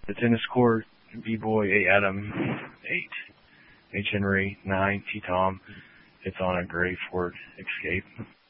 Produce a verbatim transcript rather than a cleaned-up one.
The tennis court, B-Boy, A. Adam, eight. H. Henry, nine. T. Tom. It's on a gray Ford Escape.